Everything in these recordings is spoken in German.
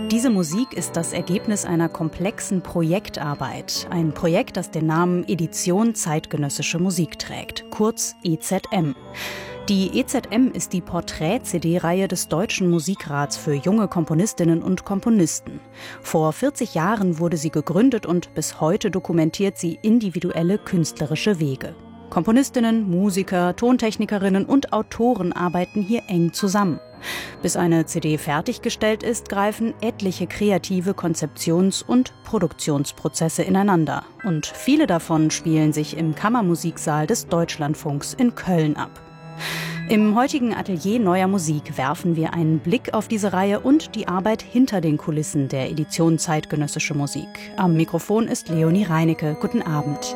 Diese Musik ist das Ergebnis einer komplexen Projektarbeit. Ein Projekt, das den Namen Edition Zeitgenössische Musik trägt, kurz EZM. Die EZM ist die Porträt-CD-Reihe des Deutschen Musikrats für junge Komponistinnen und Komponisten. Vor 40 Jahren wurde sie gegründet und bis heute dokumentiert sie individuelle künstlerische Wege. Komponistinnen, Musiker, Tontechnikerinnen und Autoren arbeiten hier eng zusammen. Bis eine CD fertiggestellt ist, greifen etliche kreative Konzeptions- und Produktionsprozesse ineinander. Und viele davon spielen sich im Kammermusiksaal des Deutschlandfunks in Köln ab. Im heutigen Atelier Neuer Musik werfen wir einen Blick auf diese Reihe und die Arbeit hinter den Kulissen der Edition Zeitgenössische Musik. Am Mikrofon ist Leonie Reinecke. Guten Abend.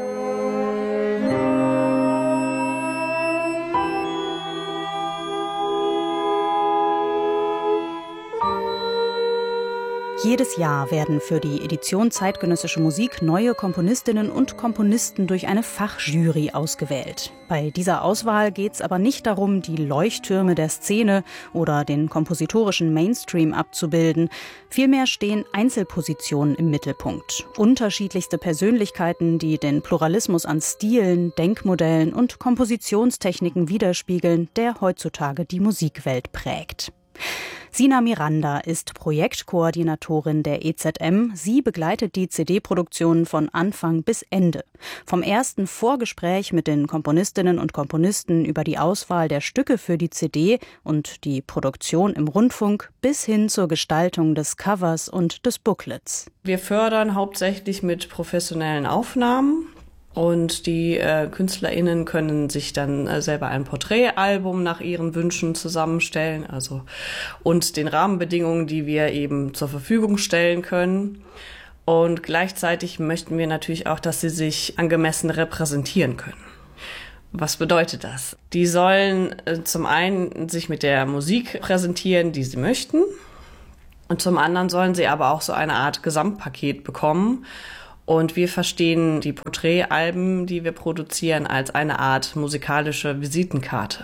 Jedes Jahr werden für die Edition Zeitgenössische Musik neue Komponistinnen und Komponisten durch eine Fachjury ausgewählt. Bei dieser Auswahl geht es aber nicht darum, die Leuchttürme der Szene oder den kompositorischen Mainstream abzubilden. Vielmehr stehen Einzelpositionen im Mittelpunkt. Unterschiedlichste Persönlichkeiten, die den Pluralismus an Stilen, Denkmodellen und Kompositionstechniken widerspiegeln, der heutzutage die Musikwelt prägt. Sina Miranda ist Projektkoordinatorin der EZM. Sie begleitet die CD-Produktion von Anfang bis Ende. Vom ersten Vorgespräch mit den Komponistinnen und Komponisten über die Auswahl der Stücke für die CD und die Produktion im Rundfunk bis hin zur Gestaltung des Covers und des Booklets. Wir fördern hauptsächlich mit professionellen Aufnahmen. Und die KünstlerInnen können sich dann selber ein Porträtalbum nach ihren Wünschen zusammenstellen, und den Rahmenbedingungen, die wir eben zur Verfügung stellen können. Und gleichzeitig möchten wir natürlich auch, dass sie sich angemessen repräsentieren können. Was bedeutet das? Die sollen zum einen sich mit der Musik präsentieren, die sie möchten. Und zum anderen sollen sie aber auch so eine Art Gesamtpaket bekommen. Und wir verstehen die Porträtalben, die wir produzieren, als eine Art musikalische Visitenkarte.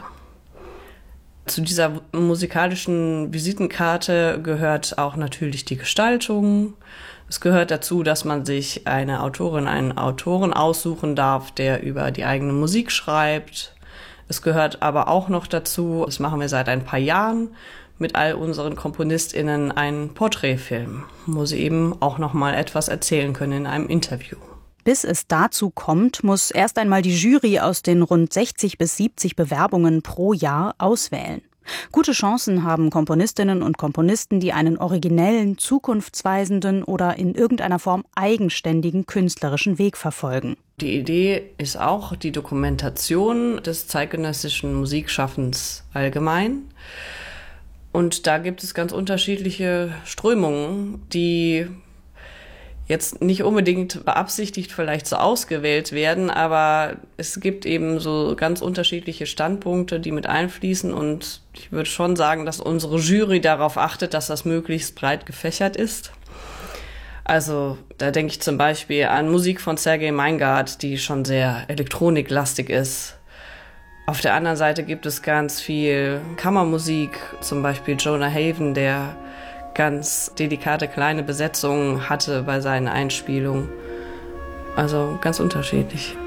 Zu dieser musikalischen Visitenkarte gehört auch natürlich die Gestaltung. Es gehört dazu, dass man sich eine Autorin, einen Autoren aussuchen darf, der über die eigene Musik schreibt. Es gehört aber auch noch dazu, das machen wir seit ein paar Jahren, mit all unseren KomponistInnen einen Porträtfilm, wo sie eben auch noch mal etwas erzählen können in einem Interview. Bis es dazu kommt, muss erst einmal die Jury aus den rund 60 bis 70 Bewerbungen pro Jahr auswählen. Gute Chancen haben Komponistinnen und Komponisten, die einen originellen, zukunftsweisenden oder in irgendeiner Form eigenständigen künstlerischen Weg verfolgen. Die Idee ist auch die Dokumentation des zeitgenössischen Musikschaffens allgemein. Und da gibt es ganz unterschiedliche Strömungen, die jetzt nicht unbedingt beabsichtigt vielleicht so ausgewählt werden, aber es gibt eben so ganz unterschiedliche Standpunkte, die mit einfließen. Und ich würde schon sagen, dass unsere Jury darauf achtet, dass das möglichst breit gefächert ist. Also da denke ich zum Beispiel an Musik von Sergei Meingart, die schon sehr elektroniklastig ist. Auf der anderen Seite gibt es ganz viel Kammermusik, zum Beispiel Jonah Haven, der ganz delikate kleine Besetzungen hatte bei seinen Einspielungen. Also ganz unterschiedlich.